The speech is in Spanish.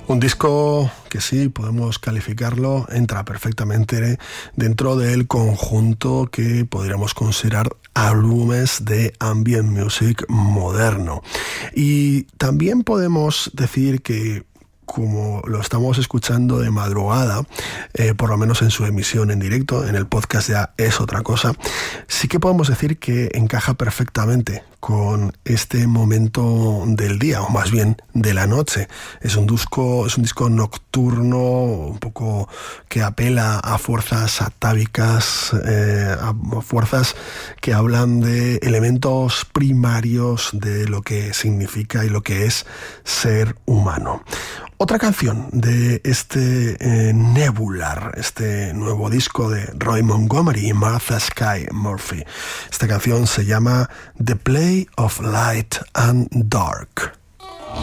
Un disco que sí, podemos calificarlo, entra perfectamente dentro del conjunto que podríamos considerar álbumes de ambient music moderno. Y también podemos decir que, como lo estamos escuchando de madrugada, por lo menos en su emisión en directo, en el podcast ya es otra cosa, sí que podemos decir que encaja perfectamente con este momento del día, o más bien de la noche. Es un disco nocturno, un poco que apela a fuerzas atávicas, a fuerzas que hablan de elementos primarios de lo que significa y lo que es ser humano. Otra canción de este Nebular, este nuevo disco de Roy Montgomery y Martha Skye Murphy. Esta canción se llama The Play of Light and Dark.